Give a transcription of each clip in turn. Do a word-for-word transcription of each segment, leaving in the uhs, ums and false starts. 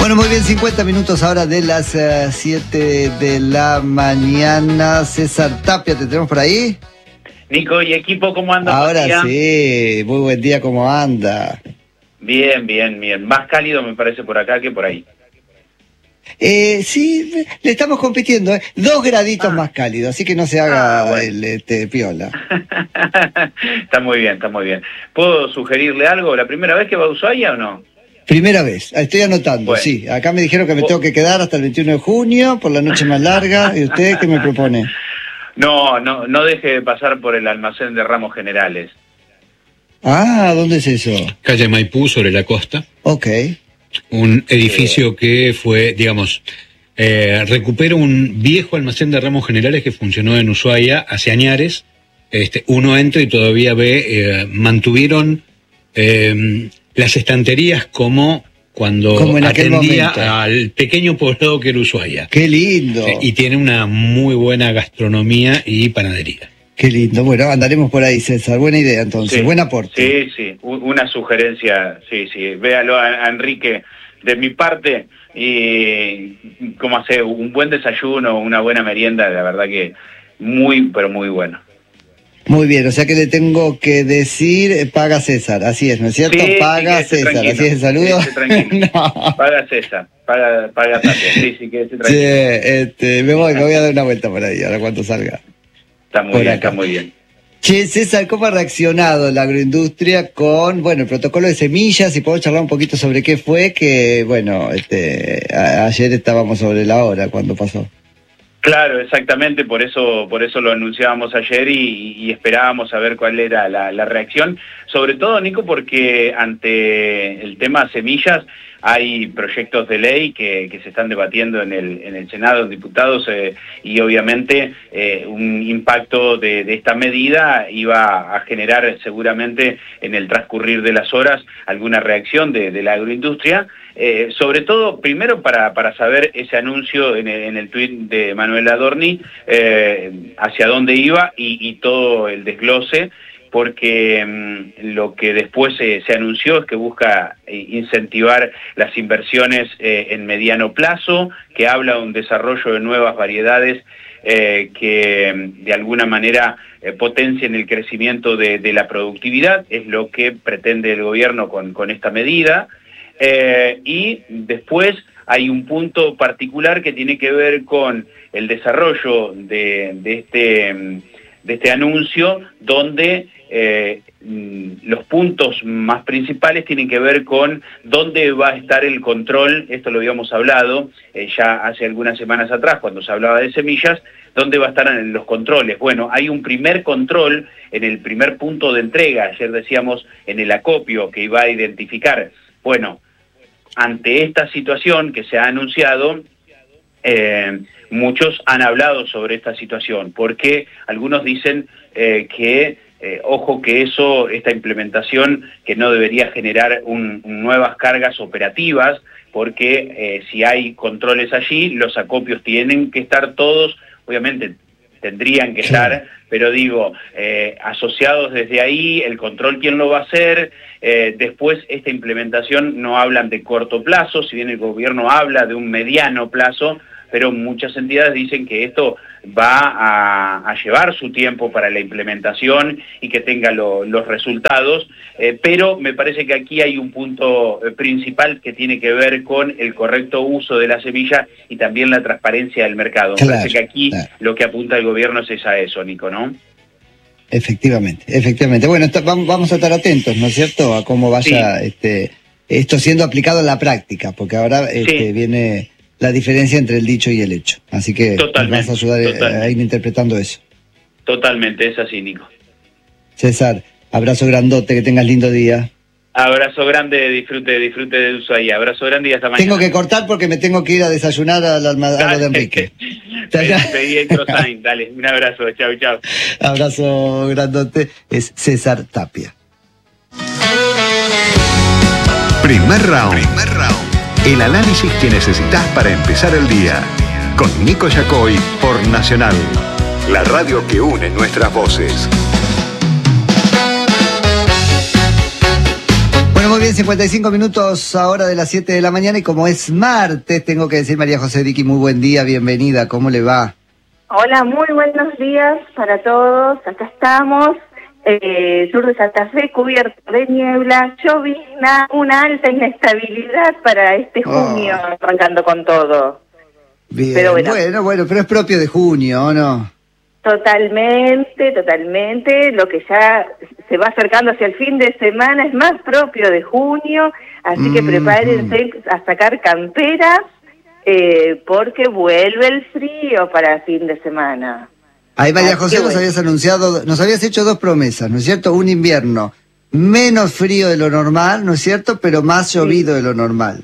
Bueno, muy bien, cincuenta minutos ahora de las uh, siete de la mañana. César Tapia, ¿te tenemos por ahí? Nico y equipo, ¿cómo anda? Ahora sí, muy buen día, ¿cómo anda? Bien, bien, bien. Más cálido me parece por acá que por ahí. Eh, sí, le estamos compitiendo, ¿eh? Dos graditos ah. más cálidos, así que no se haga ah, bueno. el este, piola. Está muy bien, está muy bien. ¿Puedo sugerirle algo? ¿La primera vez que va a Ushuaia o no? Primera vez, estoy anotando, bueno. sí. Acá me dijeron que me tengo que quedar hasta el veintiuno de junio, por la noche más larga. ¿Y usted qué me propone? No, no, no deje de pasar por el almacén de Ramos Generales. Ah, ¿dónde es eso? Calle Maipú, sobre la costa. Ok. Un edificio que fue, digamos, eh, recupera un viejo almacén de Ramos Generales que funcionó en Ushuaia hace añares. Este, uno entra y todavía ve, eh, mantuvieron eh, las estanterías como cuando como atendía al pequeño poblado que era Ushuaia. ¡Qué lindo! Eh, y tiene una muy buena gastronomía y panadería. Qué lindo. Bueno, andaremos por ahí, César. Buena idea, entonces. Sí, buen aporte. Sí, sí. Una sugerencia, sí, sí. Véalo a, a Enrique de mi parte y como hace un buen desayuno, una buena merienda, la verdad que muy, pero muy bueno. Muy bien, o sea que le tengo que decir, eh, paga César, así es, ¿no es cierto? Sí, paga sí, César, así es el saludo. No. Paga César, paga, paga Tapia, sí, sí, quédese tranquilo. Sí, este, me voy, me voy a dar una vuelta por ahí, ahora cuando salga. Está muy por bien, acá. Está muy bien. Che, César, ¿cómo ha reaccionado la agroindustria con, bueno, el protocolo de semillas? Y podemos charlar un poquito sobre qué fue, que, bueno, este, a, ayer estábamos sobre la hora cuando pasó. Claro, exactamente, por eso por eso lo anunciábamos ayer y, y esperábamos a ver cuál era la, la reacción, sobre todo, Nico, porque ante el tema semillas hay proyectos de ley que, que se están debatiendo en el, en el Senado de Diputados eh, y obviamente eh, un impacto de, de esta medida iba a generar seguramente en el transcurrir de las horas alguna reacción de, de la agroindustria. Eh, sobre todo, primero para, para saber ese anuncio en el, en el tuit de Manuel Adorni, eh, hacia dónde iba y, y todo el desglose, porque mmm, lo que después se, se anunció es que busca incentivar las inversiones eh, en mediano plazo, que habla de un desarrollo de nuevas variedades eh, que de alguna manera eh, potencien el crecimiento de, de la productividad, es lo que pretende el gobierno con, con esta medida. Eh, y después hay un punto particular que tiene que ver con el desarrollo de, de, este, de este anuncio, donde eh, los puntos más principales tienen que ver con dónde va a estar el control. Esto lo habíamos hablado eh, ya hace algunas semanas atrás cuando se hablaba de semillas, dónde va a estar en los controles. Bueno, hay un primer control en el primer punto de entrega, ayer decíamos en el acopio, que iba a identificar, bueno, ante esta situación que se ha anunciado, eh, muchos han hablado sobre esta situación, porque algunos dicen eh, que, eh, ojo que eso, esta implementación, que no debería generar un, un nuevas cargas operativas, porque eh, si hay controles allí, los acopios tienen que estar todos, obviamente tendrían que estar, pero digo, eh, asociados desde ahí, el control quién lo va a hacer, eh, después esta implementación no hablan de corto plazo, si bien el gobierno habla de un mediano plazo, pero muchas entidades dicen que esto va a, a llevar su tiempo para la implementación y que tenga lo, los resultados, eh, pero me parece que aquí hay un punto eh, principal que tiene que ver con el correcto uso de la semilla y también la transparencia del mercado. Claro, me parece que aquí claro. Lo que apunta el gobierno es a eso, Nico, ¿no? Efectivamente, efectivamente. Bueno, esto, vamos a estar atentos, ¿no es cierto?, a cómo vaya sí. este, esto siendo aplicado en la práctica, porque ahora este, sí. viene la diferencia entre el dicho y el hecho. Así que nos vas a ayudar totalmente. a ir interpretando eso. Totalmente, es así, Nico. César, abrazo grandote, que tengas lindo día. Abrazo grande, disfrute, disfrute de Ushuaia. Abrazo grande y hasta mañana. Tengo que cortar porque me tengo que ir a desayunar al almacén de Enrique. Pedí el croissant, dale, un abrazo, chau, chau. Abrazo grandote, es César Tapia. Primer round. Primer round. El análisis que necesitas para empezar el día. Con Nico Yacoy por Nacional, la radio que une nuestras voces. Bueno, muy bien, cincuenta y cinco minutos ahora de las siete de la mañana y como es martes, tengo que decir, María José Diqui, muy buen día, bienvenida, ¿cómo le va? Hola, muy buenos días para todos, acá estamos, eh, sur de Santa Fe cubierto de niebla, llovizna, una alta inestabilidad para este junio, oh. arrancando con todo. Bien, pero bueno. bueno, bueno, pero es propio de junio, ¿o no? Totalmente, totalmente, lo que ya se va acercando hacia el fin de semana es más propio de junio, así que mm, prepárense mm. a sacar camperas, eh, porque vuelve el frío para el fin de semana. Ahí María José nos bueno. habías anunciado, nos habías hecho dos promesas, ¿no es cierto? Un invierno menos frío de lo normal, ¿no es cierto? Pero más llovido sí. de lo normal.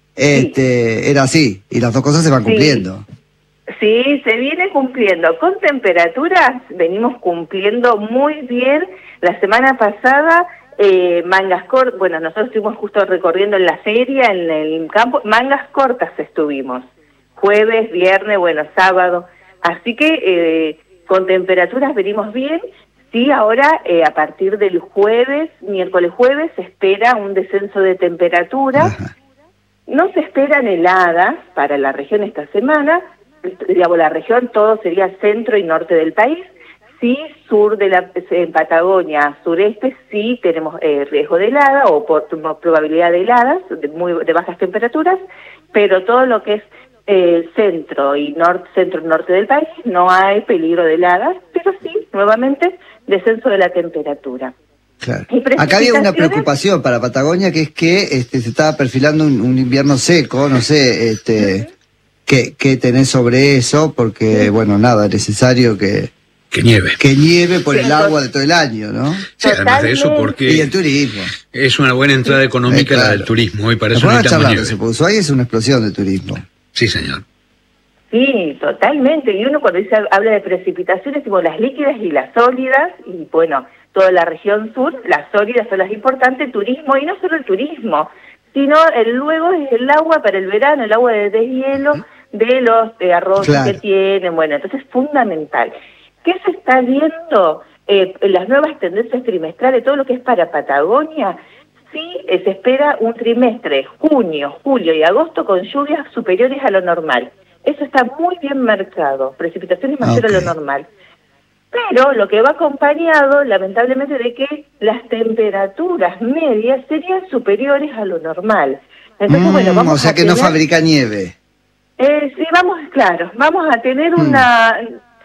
Este, sí. Era así, y las dos cosas se van sí. cumpliendo. Sí, se viene cumpliendo. Con temperaturas venimos cumpliendo muy bien. La semana pasada, eh, mangas cortas, bueno, nosotros estuvimos justo recorriendo en la feria, en el campo, mangas cortas estuvimos. Jueves, viernes, bueno, sábado. Así que eh, con temperaturas venimos bien. Sí, ahora eh, a partir del jueves, miércoles jueves, se espera un descenso de temperatura. Ajá. No se esperan heladas para la región esta semana. Digamos, la región, todo sería centro y norte del país. Sí, sur de la en Patagonia, sureste, sí tenemos eh, riesgo de helada o por, probabilidad de heladas, de, muy, de bajas temperaturas, pero todo lo que es eh, centro y norte, centro y norte del país no hay peligro de heladas, pero sí, nuevamente, descenso de la temperatura. Claro. Acá había una preocupación para Patagonia, que es que este, se estaba perfilando un, un invierno seco, no sé, este... Uh-huh. ¿Qué, ¿Qué tenés sobre eso? Porque, bueno, nada, es necesario que... Que nieve. Que nieve por el agua de todo el año, ¿no? Sí, además de eso, porque... Y el turismo. Es una buena entrada económica eh, claro. la del turismo, y para eso necesitamos nieve. Se puso ahí, es una explosión de turismo. Sí, señor. Sí, totalmente. Y uno cuando dice habla de precipitaciones, tipo las líquidas y las sólidas, y bueno, toda la región sur, las sólidas son las importantes, turismo, y no solo el turismo, sino el luego es el agua para el verano, el agua de deshielo de los eh, arroces claro. que tienen, bueno, entonces es fundamental. ¿Qué se está viendo eh, en las nuevas tendencias trimestrales, todo lo que es para Patagonia? Sí, eh, se espera un trimestre, junio, julio y agosto, con lluvias superiores a lo normal. Eso está muy bien marcado, precipitaciones mayores okay. a lo normal. Pero lo que va acompañado, lamentablemente, de que las temperaturas medias serían superiores a lo normal. Entonces, mm, bueno, vamos o sea a que tener, no fabrica nieve. Eh, sí, vamos, claro, vamos a tener mm. una...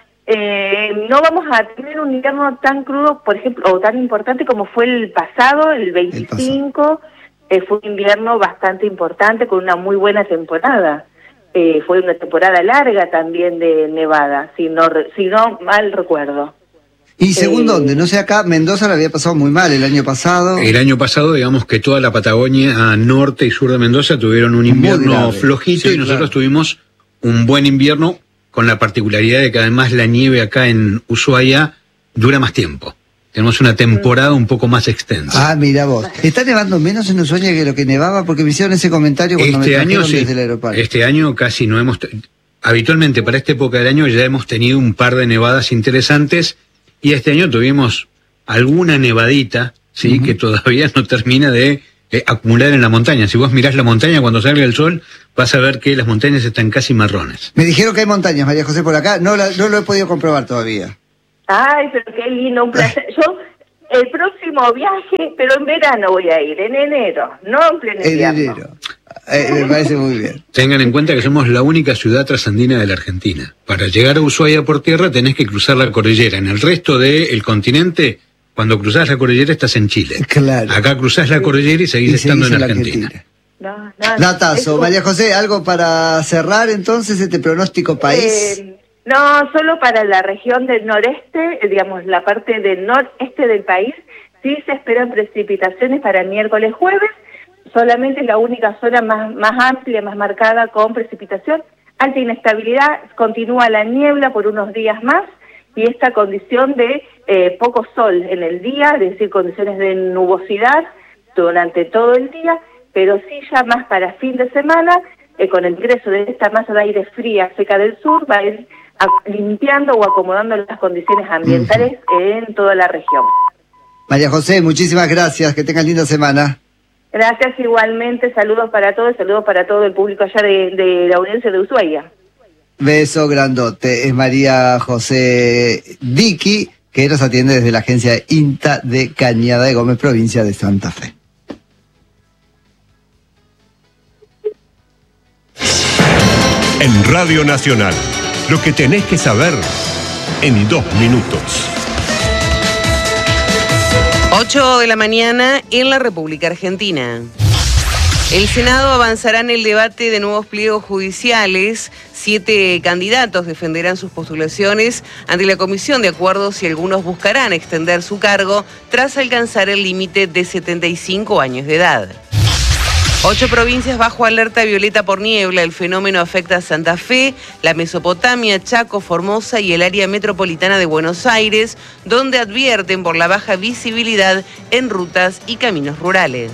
Eh, no vamos a tener un invierno tan crudo, por ejemplo, o tan importante como fue el pasado, el veinticinco. El pasado. Eh, fue un invierno bastante importante, con una muy buena temporada. Eh, fue una temporada larga también de nevada, si no, si no mal recuerdo. ¿Y según eh, dónde? No sé, acá Mendoza la había pasado muy mal el año pasado. El año pasado, digamos que toda la Patagonia, norte y sur de Mendoza, tuvieron un invierno flojito, sí, y nosotros claro. tuvimos un buen invierno, con la particularidad de que además la nieve acá en Ushuaia dura más tiempo. Tenemos una temporada un poco más extensa. Ah, mira vos. ¿Está nevando menos en Ushuaia que lo que nevaba? Porque me hicieron ese comentario cuando este me año, sí. desde el aeropuerto. Este año casi no hemos... Habitualmente para esta época del año ya hemos tenido un par de nevadas interesantes, y este año tuvimos alguna nevadita, sí, uh-huh. que todavía no termina de eh, acumular en la montaña. Si vos mirás la montaña cuando salga el sol, vas a ver que las montañas están casi marrones. Me dijeron que hay montañas, María José, por acá. No, la, no lo he podido comprobar todavía. Ay, pero qué lindo, un placer. Yo, el próximo viaje, pero en verano voy a ir, en enero, no en pleno invierno. En enero. Eh, me parece muy bien. Tengan en cuenta que somos la única ciudad trasandina de la Argentina. Para llegar a Ushuaia por tierra tenés que cruzar la cordillera. En el resto del continente, cuando cruzás la cordillera estás en Chile. Claro. Acá cruzás la cordillera y seguís, y estando seguís en, en Argentina. Argentina. No, no, Datazo. María José, ¿algo para cerrar entonces este pronóstico país? Eh, no, solo para la región del noreste, digamos la parte del noreste del país, sí se esperan precipitaciones para miércoles, jueves. Solamente la única zona más, más amplia, más marcada con precipitación. Alta inestabilidad, continúa la niebla por unos días más, y esta condición de eh, poco sol en el día, es decir, condiciones de nubosidad durante todo el día, pero sí ya más para fin de semana, eh, con el ingreso de esta masa de aire fría seca del sur, va a ir a, limpiando o acomodando las condiciones ambientales uh-huh. en toda la región. María José, muchísimas gracias, que tengas linda semana. Gracias igualmente, saludos para todos, saludos para todo el público allá de, de la audiencia de Ushuaia. Beso grandote. Es María José Diqui, que nos atiende desde la agencia INTA de Cañada de Gómez, provincia de Santa Fe. En Radio Nacional, lo que tenés que saber en dos minutos. ocho de la mañana en la República Argentina. El Senado avanzará en el debate de nuevos pliegos judiciales. Siete candidatos defenderán sus postulaciones ante la Comisión de Acuerdos y algunos buscarán extender su cargo tras alcanzar el límite de setenta y cinco años de edad. Ocho provincias bajo alerta violeta por niebla. El fenómeno afecta a Santa Fe, la Mesopotamia, Chaco, Formosa y el área metropolitana de Buenos Aires, donde advierten por la baja visibilidad en rutas y caminos rurales.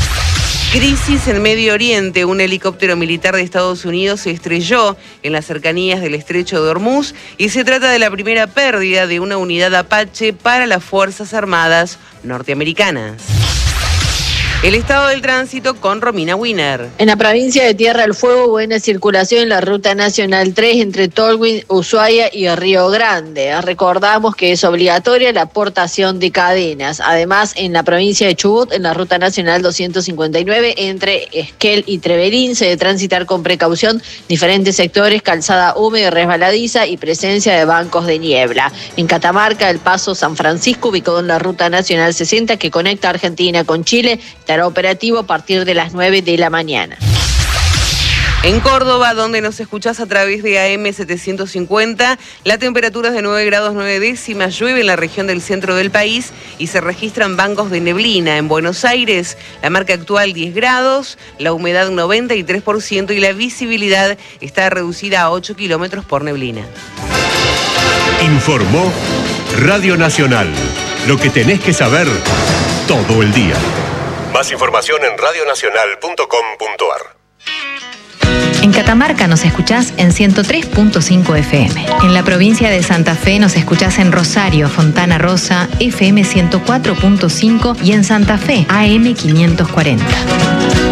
Crisis en Medio Oriente. Un helicóptero militar de Estados Unidos se estrelló en las cercanías del estrecho de Hormuz y se trata de la primera pérdida de una unidad Apache para las Fuerzas Armadas norteamericanas. El estado del tránsito con Romina Wiener. En la provincia de Tierra del Fuego, buena circulación en la Ruta Nacional tres entre Tolwyn, Ushuaia y Río Grande. Recordamos que es obligatoria la aportación de cadenas. Además, en la provincia de Chubut, en la Ruta Nacional doscientos cincuenta y nueve, entre Esquel y Trevelín, se debe transitar con precaución diferentes sectores, calzada húmeda y resbaladiza y presencia de bancos de niebla. En Catamarca, el paso San Francisco, ubicado en la Ruta Nacional sesenta, que conecta Argentina con Chile, estará operativo a partir de las nueve de la mañana. En Córdoba, donde nos escuchás a través de A M setecientos cincuenta, la temperatura es de nueve grados nueve décimas, llueve en la región del centro del país y se registran bancos de neblina. En Buenos Aires, la marca actual diez grados, la humedad noventa y tres por ciento y la visibilidad está reducida a ocho kilómetros por neblina. Informó Radio Nacional. Lo que tenés que saber todo el día. Más información en radio nacional punto com punto a r. En Catamarca nos escuchás en ciento tres punto cinco F M. En la provincia de Santa Fe nos escuchás en Rosario, Fontana Rosa, F M ciento cuatro punto cinco y en Santa Fe, A M quinientos cuarenta.